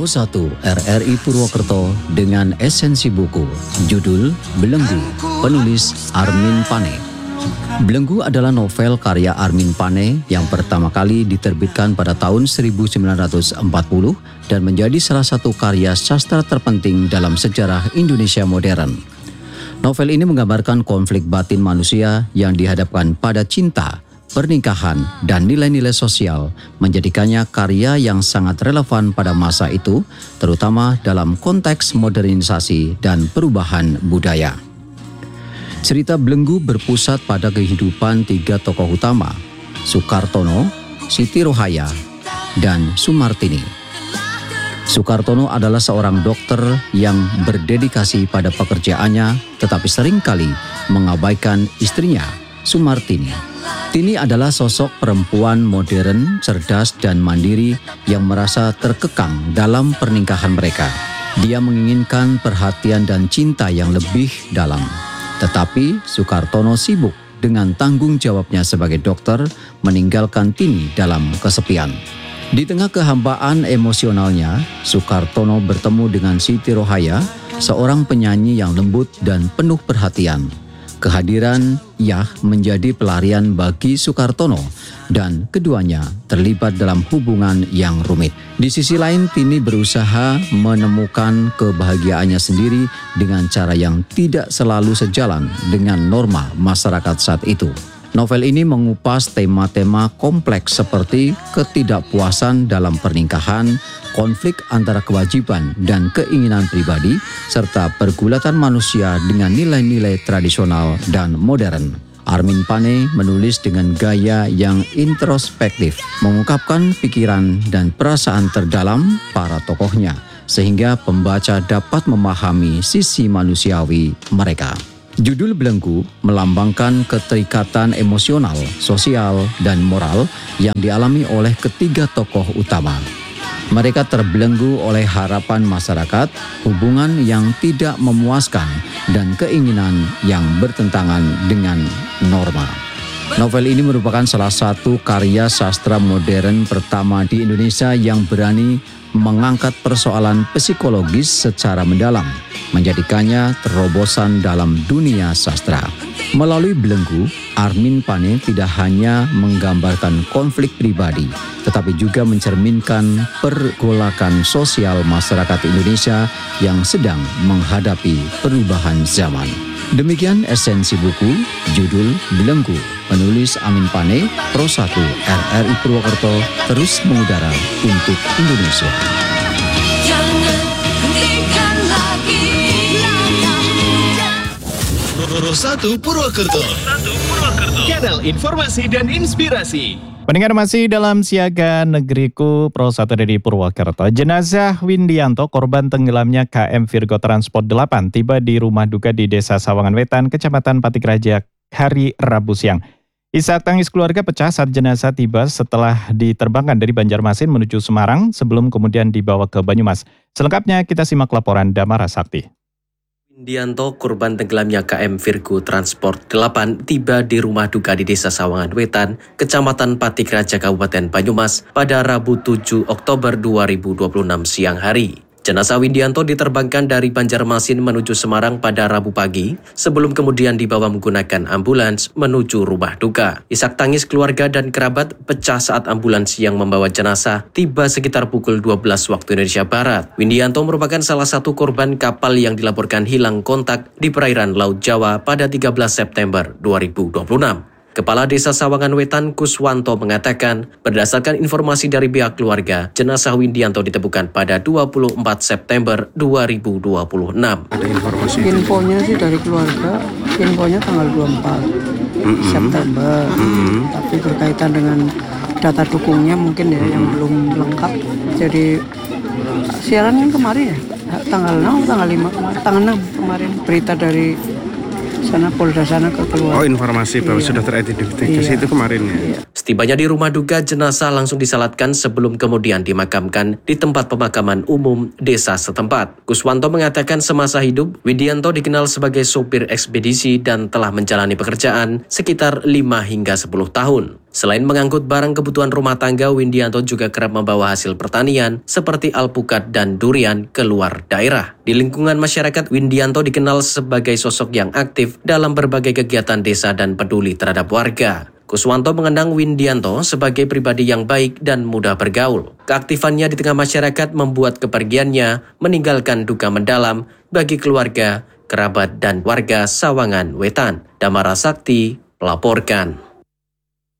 Pro 1 RRI Purwokerto dengan esensi buku. Judul Belenggu, penulis Armin Pane. Belenggu adalah novel karya Armin Pane yang pertama kali diterbitkan pada tahun 1940 dan menjadi salah satu karya sastra terpenting dalam sejarah Indonesia modern. Novel ini menggambarkan konflik batin manusia yang dihadapkan pada cinta, pernikahan, dan nilai-nilai sosial, menjadikannya karya yang sangat relevan pada masa itu, terutama dalam konteks modernisasi dan perubahan budaya. Cerita Belenggu berpusat pada kehidupan tiga tokoh utama, Sukartono, Siti Rohaya, dan Sumartini. Sukartono adalah seorang dokter yang berdedikasi pada pekerjaannya, tetapi seringkali mengabaikan istrinya, Sumartini. Tini adalah sosok perempuan modern, cerdas, dan mandiri yang merasa terkekang dalam pernikahan mereka. Dia menginginkan perhatian dan cinta yang lebih dalam. Tetapi Sukartono sibuk dengan tanggung jawabnya sebagai dokter, meninggalkan Tini dalam kesepian. Di tengah kehambaan emosionalnya, Sukartono bertemu dengan Siti Rohaya, seorang penyanyi yang lembut dan penuh perhatian. Kehadiran Yah menjadi pelarian bagi Sukartono dan keduanya terlibat dalam hubungan yang rumit. Di sisi lain, Tini berusaha menemukan kebahagiaannya sendiri dengan cara yang tidak selalu sejalan dengan norma masyarakat saat itu. Novel ini mengupas tema-tema kompleks seperti ketidakpuasan dalam pernikahan, konflik antara kewajiban dan keinginan pribadi, serta pergulatan manusia dengan nilai-nilai tradisional dan modern. Armin Pane menulis dengan gaya yang introspektif, mengungkapkan pikiran dan perasaan terdalam para tokohnya, sehingga pembaca dapat memahami sisi manusiawi mereka. Judul Belenggu melambangkan keterikatan emosional, sosial, dan moral yang dialami oleh ketiga tokoh utama. Mereka terbelenggu oleh harapan masyarakat, hubungan yang tidak memuaskan, dan keinginan yang bertentangan dengan norma. Novel ini merupakan salah satu karya sastra modern pertama di Indonesia yang berani mengangkat persoalan psikologis secara mendalam, menjadikannya terobosan dalam dunia sastra. Melalui Belenggu, Armin Pane tidak hanya menggambarkan konflik pribadi, tetapi juga mencerminkan pergolakan sosial masyarakat Indonesia yang sedang menghadapi perubahan zaman. Demikian esensi buku, judul Belenggu, penulis Armin Pane, Pro 1 RRI Purwokerto, terus mengudara untuk Indonesia. Pro 1 Purwokerto. Kanal informasi dan inspirasi. Pendengar masih dalam Siaga Negeriku Pro 1 dari Purwokerto. Jenazah Windianto, korban tenggelamnya KM Virgo Transport 8, tiba di rumah duka di Desa Sawangan Wetan, Kecamatan Patikraja, hari Rabu siang. Isak tangis keluarga pecah saat jenazah tiba setelah diterbangkan dari Banjarmasin menuju Semarang sebelum kemudian dibawa ke Banyumas. Selengkapnya kita simak laporan Damara Sakti. Windianto, korban tenggelamnya KM Virgo Transport 8, tiba di rumah duka di Desa Sawangan Wetan, Kecamatan Patikraja, Kabupaten Banyumas pada Rabu 7 Oktober 2026 siang hari. Jenazah Windianto diterbangkan dari Banjarmasin menuju Semarang pada Rabu pagi, sebelum kemudian dibawa menggunakan ambulans menuju rumah duka. Isak tangis keluarga dan kerabat pecah saat ambulans yang membawa jenazah tiba sekitar pukul 12 waktu Indonesia Barat. Windianto merupakan salah satu korban kapal yang dilaporkan hilang kontak di perairan Laut Jawa pada 13 September 2026. Kepala Desa Sawangan Wetan Kuswanto mengatakan, berdasarkan informasi dari pihak keluarga, jenazah Windianto ditemukan pada 24 September 2026. Ada informasi infonya sih dari keluarga, infonya tanggal 24 September. Tapi berkaitan dengan data dukungnya mungkin ya yang belum lengkap. Jadi siaran kan kemarin ya, tanggal 6, tanggal 5 kemarin, tanggal 6 kemarin berita dari sana Polda sana ke keluarga. Oh, informasi bahwa sudah teridentifikasi itu kemarin ya. Setibanya di rumah duka, jenazah langsung disalatkan sebelum kemudian dimakamkan di tempat pemakaman umum desa setempat. Kuswanto mengatakan semasa hidup, Windianto dikenal sebagai sopir ekspedisi dan telah menjalani pekerjaan sekitar 5 hingga 10 tahun. Selain mengangkut barang kebutuhan rumah tangga, Windianto juga kerap membawa hasil pertanian seperti alpukat dan durian keluar daerah. Di lingkungan masyarakat, Windianto dikenal sebagai sosok yang aktif dalam berbagai kegiatan desa dan peduli terhadap warga. Kuswanto mengenang Windianto sebagai pribadi yang baik dan mudah bergaul. Keaktifannya di tengah masyarakat membuat kepergiannya meninggalkan duka mendalam bagi keluarga, kerabat, dan warga Sawangan Wetan. Damara Sakti melaporkan.